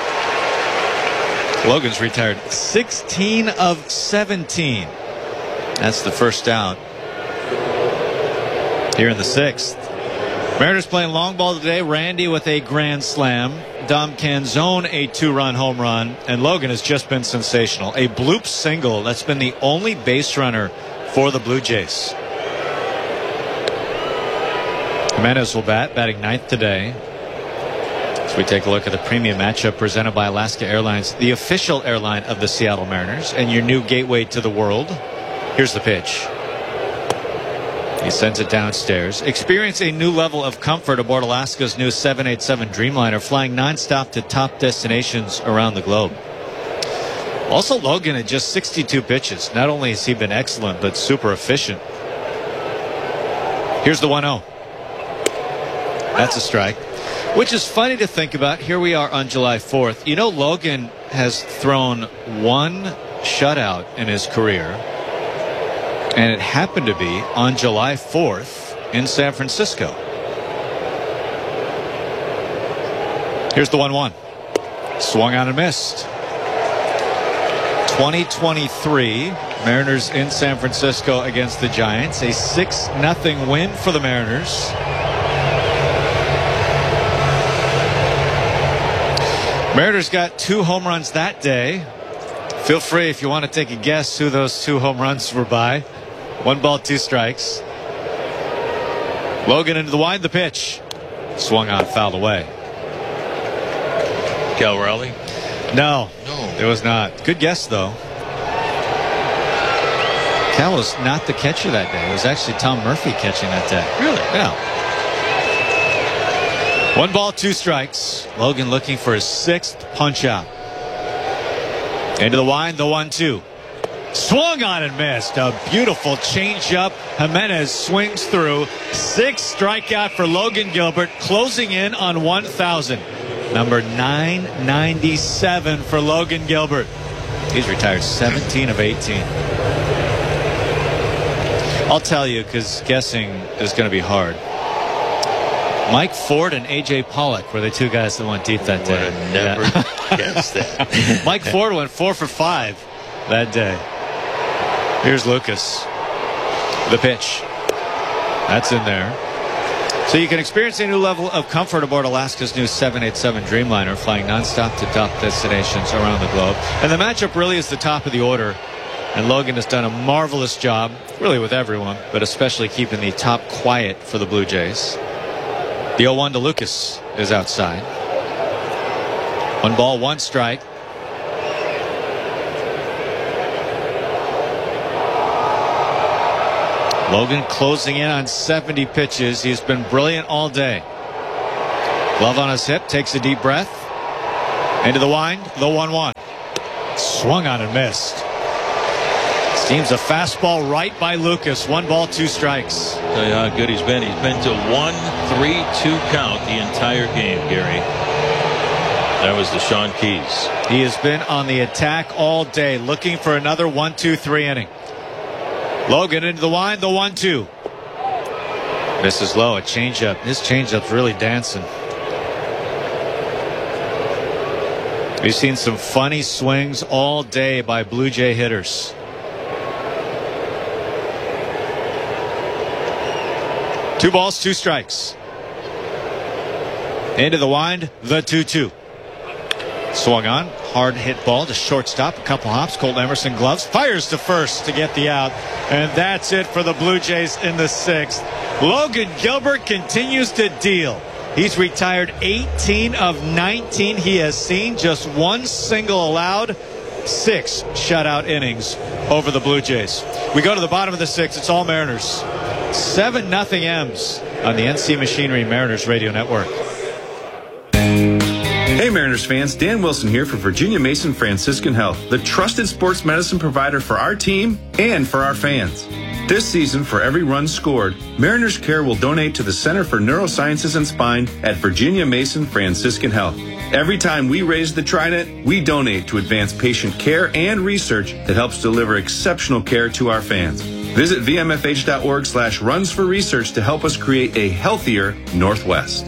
Logan's retired sixteen of seventeen. That's the first out here in the sixth. Mariners playing long ball today. Randy with a grand slam. Dom Canzone a two-run home run. And Logan has just been sensational. A bloop single. That's been the only base runner for the Blue Jays. Jimenez will bat, batting ninth today. As we take a look at the premium matchup presented by Alaska Airlines, the official airline of the Seattle Mariners, and your new gateway to the world. Here's the pitch. He sends it downstairs. Experience a new level of comfort aboard Alaska's new seven eighty-seven Dreamliner, flying nonstop to top destinations around the globe. Also, Logan at just sixty-two pitches. Not only has he been excellent, but super efficient. Here's the one oh. That's a strike. Which is funny to think about. Here we are on July fourth. You know, Logan has thrown one shutout in his career. And it happened to be on July fourth in San Francisco. Here's the one one. Swung on and missed. twenty twenty-three Mariners in San Francisco against the Giants. A six nothing win for the Mariners. Mariners got two home runs that day. Feel free if you want to take a guess who those two home runs were by. One ball, two strikes. Logan into the wide, the pitch. Swung on, fouled away. Cal Raleigh? No, no, it was not. Good guess, though. Cal was not the catcher that day. It was actually Tom Murphy catching that day. Really? Yeah. One ball, two strikes. Logan looking for his sixth punch out. Into the wide, the one two. Swung on and missed. A beautiful changeup. Jimenez swings through. Sixth strikeout for Logan Gilbert, closing in on one thousand. Number nine ninety-seven for Logan Gilbert. He's retired seventeen of eighteen. I'll tell you, because guessing is going to be hard. Mike Ford and A J Pollock were the two guys that went deep that day. Would have never yeah. guessed that. Mike Ford went four for five that day. Here's Lucas. The pitch. That's in there. So you can experience a new level of comfort aboard Alaska's new seven eighty-seven Dreamliner, flying nonstop to top destinations around the globe. And the matchup really is the top of the order. And Logan has done a marvelous job, really with everyone, but especially keeping the top quiet for the Blue Jays. The oh one to Lucas is outside. One ball, one strike. Logan closing in on seventy pitches. He's been brilliant all day. Glove on his hip, takes a deep breath. Into the wind, the one one. Swung on and missed. Seems a fastball right by Lucas. One ball, two strikes. Tell you how good he's been. He's been to one three two count the entire game, Gary. That was the Sean Keys. He has been on the attack all day, looking for another one two three inning. Logan into the wind, the one two. Misses low, a changeup. His changeup's really dancing. We've seen some funny swings all day by Blue Jay hitters. Two balls, two strikes. Into the wind, the two two. Swung on, hard hit ball to shortstop, a couple hops. Colton Emerson gloves, fires to first to get the out. And that's it for the Blue Jays in the sixth. Logan Gilbert continues to deal. He's retired eighteen of nineteen he has seen, just one single allowed, six shutout innings over the Blue Jays. We go to the bottom of the sixth. It's all Mariners. seven nothing M's on the N C Machinery Mariners Radio Network. Hey Mariners fans, Dan Wilson here for Virginia Mason Franciscan Health, the trusted sports medicine provider for our team and for our fans. This season, for every run scored, Mariners Care will donate to the Center for Neurosciences and Spine at Virginia Mason Franciscan Health. Every time we raise the Trident, we donate to advance patient care and research that helps deliver exceptional care to our fans. Visit V M F H dot org slash runs for research to help us create a healthier Northwest.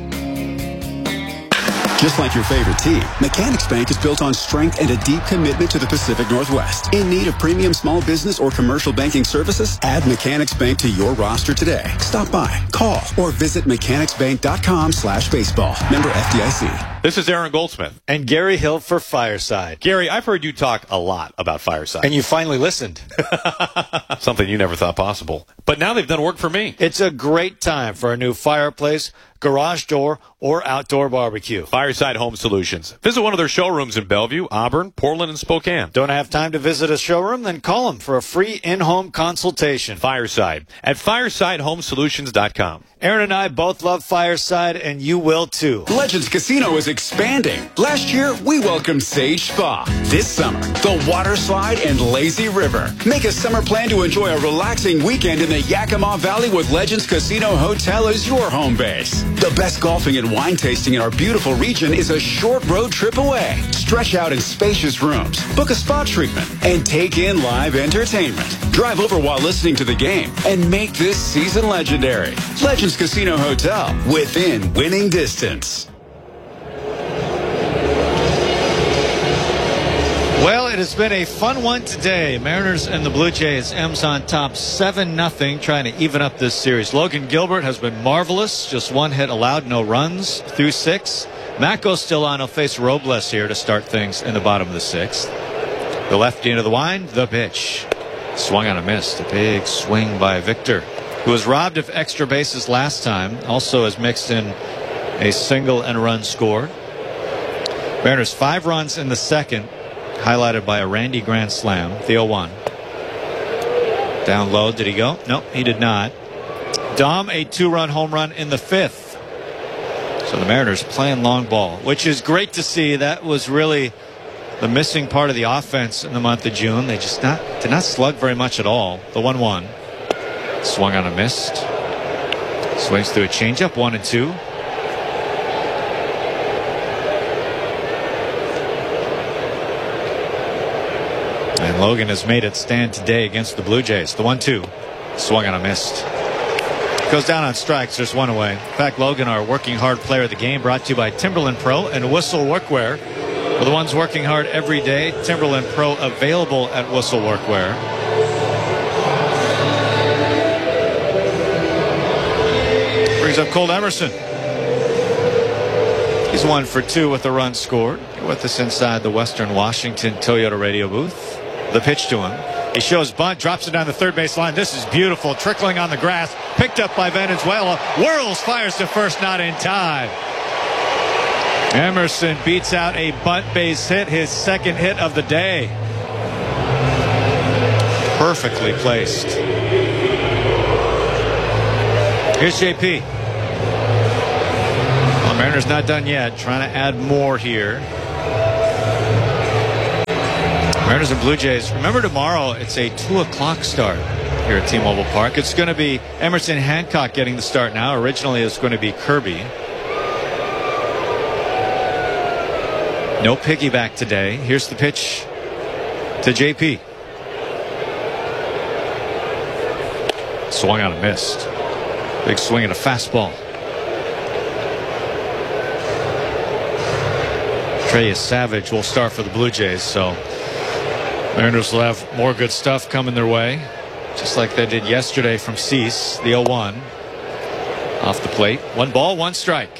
Just like your favorite team, Mechanics Bank is built on strength and a deep commitment to the Pacific Northwest. In need of premium small business or commercial banking services? Add Mechanics Bank to your roster today. Stop by, call, or visit mechanics bank dot com slash baseball. Member F D I C. This is Aaron Goldsmith. And Gary Hill for Fireside. Gary, I've heard you talk a lot about Fireside. And you finally listened. Something you never thought possible. But now they've done work for me. It's a great time for a new fireplace, garage door, or outdoor barbecue. Fireside Home Solutions. Visit one of their showrooms in Bellevue, Auburn, Portland, and Spokane. Don't have time to visit a showroom? Then call them for a free in-home consultation. Fireside at fireside home solutions dot com. Aaron and I both love Fireside, and you will too. Legends Casino is expanding. Last year, we welcomed Sage Spa. This summer, the Water Slide and Lazy River. Make a summer plan to enjoy a relaxing weekend in the Yakima Valley with Legends Casino Hotel as your home base. The best golfing and wine tasting in our beautiful region is a short road trip away. Stretch out in spacious rooms, book a spa treatment, and take in live entertainment. Drive over while listening to the game and make this season legendary. Legends Casino Hotel, within winning distance. Well, it has been a fun one today. Mariners and the Blue Jays. M's on top seven nothing, trying to even up this series. Logan Gilbert has been marvelous. Just one hit allowed, no runs through six. Macko's still on. He'll face Robles here to start things in the bottom of the sixth. The lefty into the wind, the pitch. Swung on a miss. A big swing by Victor, who was robbed of extra bases last time. Also has mixed in a single and run scored. Mariners five runs in the second, highlighted by a Randy grand slam, the oh one. Down low, did he go? No, he did not. Dom, a two-run home run in the fifth. So the Mariners playing long ball, which is great to see. That was really the missing part of the offense in the month of June. They just not did not slug very much at all. The one one. Swung on a missed. Swings through a changeup, one and two. And Logan has made it stand today against the Blue Jays. The one two. Swung on a missed. Goes down on strikes. There's one away. In fact, Logan, our working hard player of the game, brought to you by Timberland Pro and Whistle Workwear. For the ones working hard every day, Timberland Pro available at Whistle Workwear. Brings up Colt Emerson. He's one for two with a run scored. With us inside the Western Washington Toyota radio booth. The pitch to him. He shows bunt, drops it down the third base line. This is beautiful. Trickling on the grass. Picked up by Valenzuela. Whirls, fires to first, not in time. Emerson beats out a bunt base hit, his second hit of the day. Perfectly placed. Here's J P. Well, the Mariners Mariners not done yet. Trying to add more here. Mariners and Blue Jays. Remember, tomorrow it's a two o'clock start here at T-Mobile Park. It's going to be Emerson Hancock getting the start now. Originally, it's going to be Kirby. No piggyback today. Here's the pitch to J P. Swung out and missed. Big swing at a fastball. Trey Savage will start for the Blue Jays, so Mariners will have more good stuff coming their way, just like they did yesterday from Cease, the oh one. Off the plate. One ball, one strike.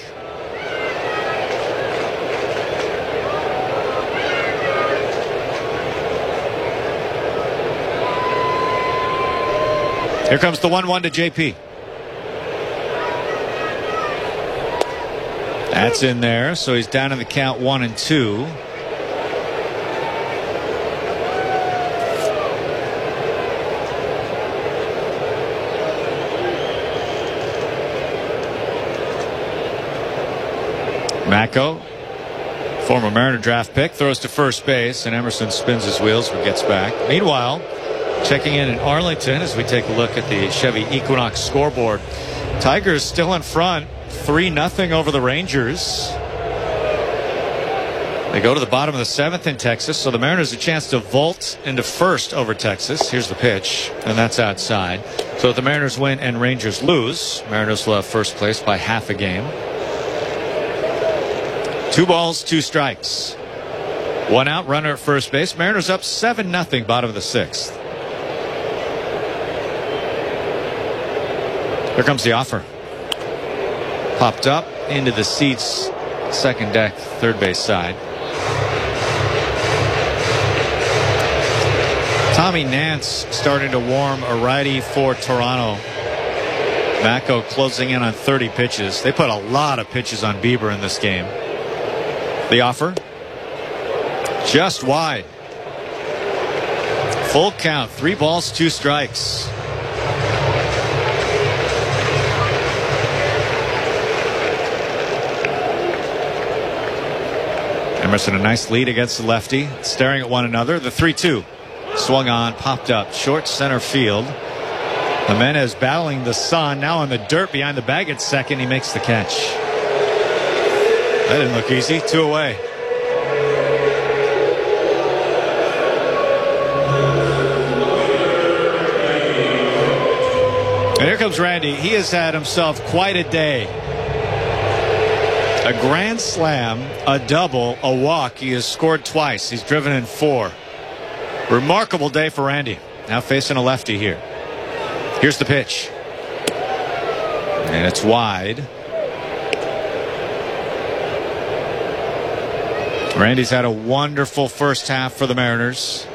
Here comes the one one to J P. That's in there, so he's down in the count one and two. Macko, former Mariner draft pick, throws to first base, and Emerson spins his wheels but gets back. Meanwhile, checking in in Arlington as we take a look at the Chevy Equinox scoreboard. Tigers still in front, three nothing over the Rangers. They go to the bottom of the seventh in Texas, so the Mariners a chance to vault into first over Texas. Here's the pitch, and that's outside. So if the Mariners win and Rangers lose, Mariners will have first place by half a game. Two balls, two strikes. One out, runner at first base. Mariners up seven nothing, bottom of the sixth. Here comes the offer. Popped up into the seats, second deck, third base side. Tommy Nance starting to warm a righty for Toronto. Macko closing in on thirty pitches. They put a lot of pitches on Bieber in this game. The offer. Just wide. Full count. Three balls, two strikes. Emerson a nice lead against the lefty. Staring at one another. The three two. Swung on, popped up. Short center field. Jimenez battling the sun. Now in the dirt behind the bag at second. He makes the catch. That didn't look easy. Two away. And here comes Randy. He has had himself quite a day. A grand slam, a double, a walk. He has scored twice. He's driven in four. Remarkable day for Randy. Now facing a lefty here. Here's the pitch. And it's wide. Randy's had a wonderful first half for the Mariners.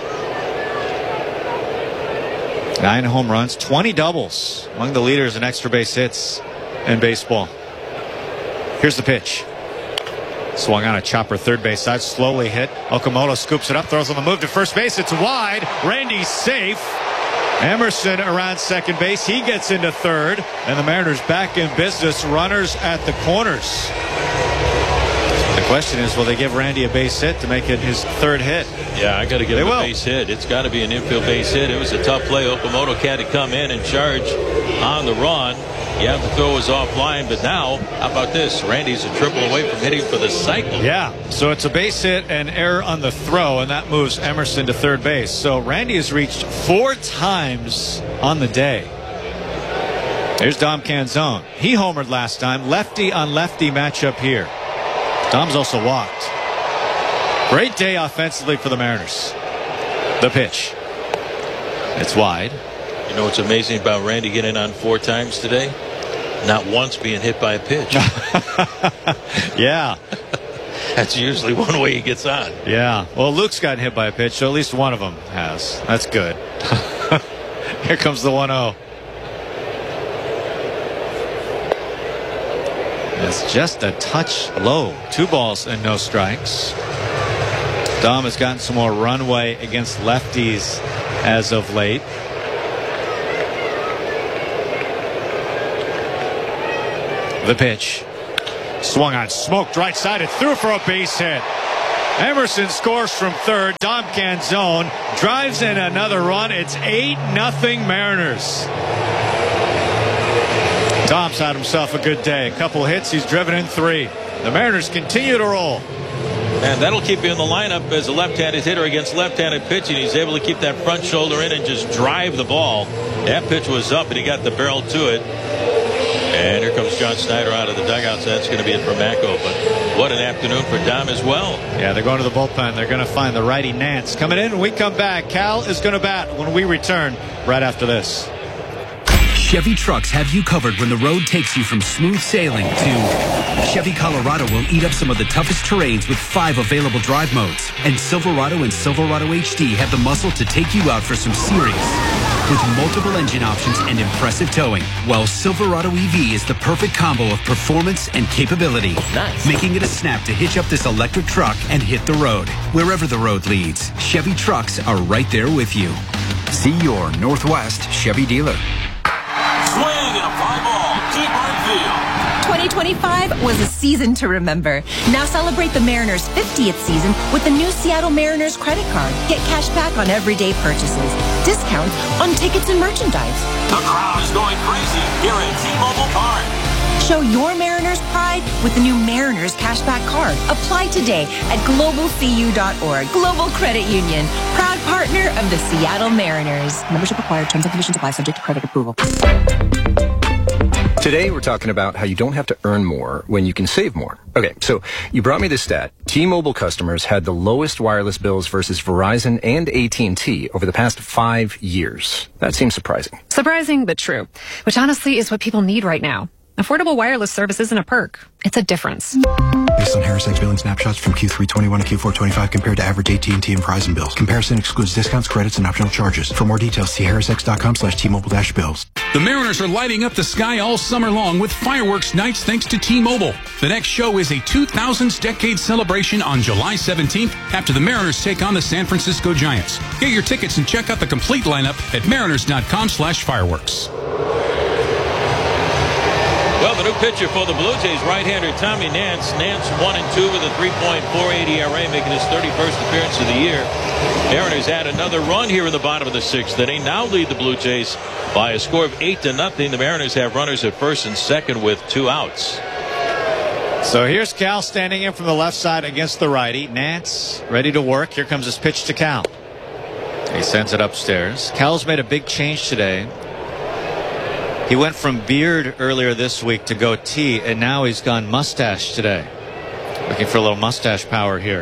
Nine home runs, twenty doubles, among the leaders in extra base hits in baseball. Here's the pitch. Swung on a chopper third base side, slowly hit. Okamoto scoops it up, throws on the move to first base. It's wide. Randy's safe. Emerson around second base. He gets into third, and the Mariners back in business. Runners at the corners. The question is, will they give Randy a base hit to make it his third hit? Yeah, I got to give they him will. a base hit. It's got to be an infield base hit. It was a tough play. Okamoto had to come in and charge on the run. Yeah, the throw was offline, but now, how about this? Randy's a triple away from hitting for the cycle. Yeah, so it's a base hit and error on the throw, and that moves Emerson to third base. So Randy has reached four times on the day. Here's Dom Canzone. He homered last time. Lefty on lefty matchup here. Dom's also walked. Great day offensively for the Mariners. The pitch. It's wide. You know what's amazing about Randy getting on four times today? Not once being hit by a pitch. Yeah. That's usually one way he gets on. Yeah. Well, Luke's gotten hit by a pitch, so at least one of them has. That's good. Here comes the one oh. It's just a touch low. Two balls and no strikes. Dom has gotten some more runway against lefties as of late. The pitch. Swung on, smoked right side, and threw for a base hit. Emerson scores from third. Dom Canzone drives in another run. It's eight nothing Mariners. Dom's had himself a good day. A couple hits. He's driven in three. The Mariners continue to roll. And that'll keep you in the lineup as a left-handed hitter against left-handed pitching. He's able to keep that front shoulder in and just drive the ball. That pitch was up, and he got the barrel to it. And here comes John Schneider out of the dugout, so that's going to be it for Macco. But what an afternoon for Dom as well. Yeah, they're going to the bullpen. They're going to find the righty Nance. Coming in, when we come back, Cal is going to bat when we return right after this. Chevy trucks have you covered when the road takes you from smooth sailing to Chevy Colorado will eat up some of the toughest terrains with five available drive modes. And Silverado and Silverado H D have the muscle to take you out for some serious with multiple engine options and impressive towing. While Silverado E V is the perfect combo of performance and capability. Nice. Making it a snap to hitch up this electric truck and hit the road. Wherever the road leads, Chevy trucks are right there with you. See your Northwest Chevy dealer. Swing and a fly ball. Deep right field. twenty twenty-five was a season to remember. Now celebrate the Mariners' fiftieth season with the new Seattle Mariners credit card. Get cash back on everyday purchases. Discounts on tickets and merchandise. The crowd is going crazy here at T-Mobile Park. Show your Mariners pride with the new Mariners Cashback Card. Apply today at global c u dot org. Global Credit Union, proud partner of the Seattle Mariners. Membership required. Terms and conditions apply. Subject to credit approval. Today, we're talking about how you don't have to earn more when you can save more. Okay, so you brought me this stat. T-Mobile customers had the lowest wireless bills versus Verizon and A T and T over the past five years. That seems surprising. Surprising, but true. Which honestly is what people need right now. Affordable wireless service isn't a perk. It's a difference. Based on Harris X billing snapshots from Q three twenty-one to Q four twenty-five compared to average A T and T and Verizon bills. Comparison excludes discounts, credits, and optional charges. For more details, see harrisx.com slash T-Mobile dash bills. The Mariners are lighting up the sky all summer long with fireworks nights thanks to T-Mobile. The next show is a two thousands decade celebration on July seventeenth after the Mariners take on the San Francisco Giants. Get your tickets and check out the complete lineup at mariners.com slash fireworks. Well, the new pitcher for the Blue Jays, right-hander Tommy Nance. Nance one and two with a three point four eight E R A, making his thirty-first appearance of the year. Mariners add another run here in the bottom of the sixth inning. Now lead the Blue Jays by a score of eight to nothing. The Mariners have runners at first and second with two outs. So here's Cal standing in from the left side against the righty. Nance ready to work. Here comes his pitch to Cal. He sends it upstairs. Cal's made a big change today. He went from beard earlier this week to goatee, and now he's gone mustache today. Looking for a little mustache power here.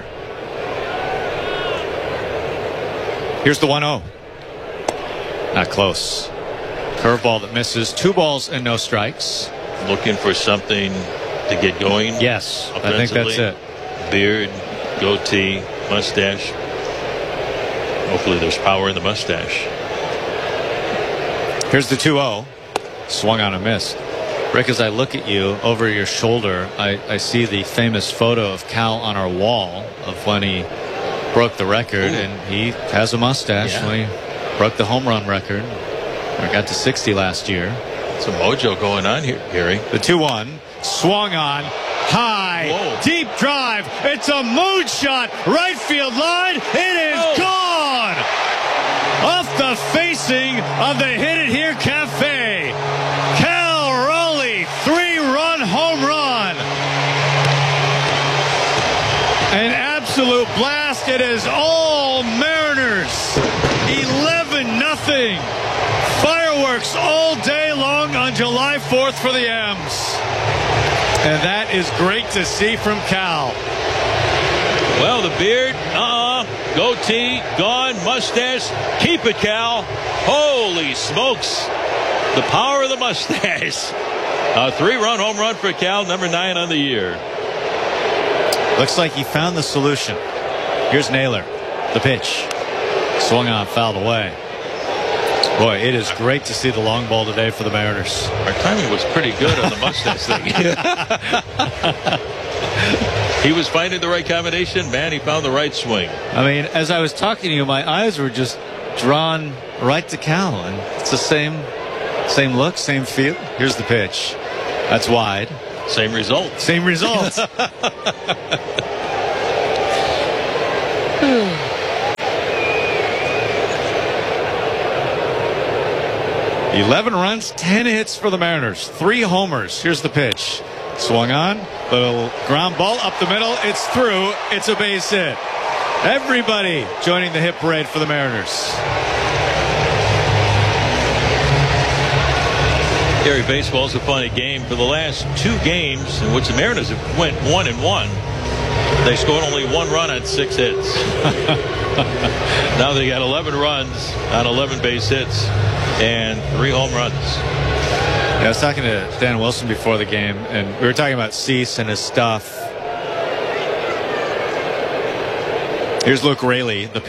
Here's the one oh. Not close. Curveball that misses. Two balls and no strikes. Looking for something to get going. Yes, I think that's it. Beard, goatee, mustache. Hopefully there's power in the mustache. Here's the two oh. Swung on a miss. Rick, as I look at you over your shoulder, I, I see the famous photo of Cal on our wall of when he broke the record. Ooh. And he has a mustache yeah. when he broke the home run record. Or got to sixty last year. Some mojo going on here, Gary. The two one. Swung on. High. Whoa. Deep drive. It's a moonshot. Right field line. It is Whoa. gone. Off the facing of the Hit It Here Cafe. Cal Raleigh, three-run home run. An absolute blast. It is all Mariners. eleven nothing. Fireworks all day long on July fourth for the M's. And that is great to see from Cal. Well, the beard, uh-uh, goatee, gone, mustache, keep it, Cal. Holy smokes. The power of the mustache. A three-run home run for Cal, number nine on the year. Looks like he found the solution. Here's Naylor. The pitch. Swung on, fouled away. Boy, it is great to see the long ball today for the Mariners. Our timing was pretty good on the mustache thing. He was finding the right combination. Man, he found the right swing. I mean, as I was talking to you, my eyes were just drawn right to Cal. And it's the same, same look, same feel. Here's the pitch. That's wide. Same result. Same result. Eleven runs, ten hits for the Mariners. Three homers. Here's the pitch. Swung on. Little ground ball up the middle. It's through. It's a base hit. Everybody joining the hit parade for the Mariners. Gary, baseball is a funny game. For the last two games in which the Mariners have went one and one, they scored only one run on six hits. Now they got eleven runs on eleven base hits and three home runs. Yeah, I was talking to Dan Wilson before the game, and we were talking about Cease and his stuff. Here's Luke Raley, the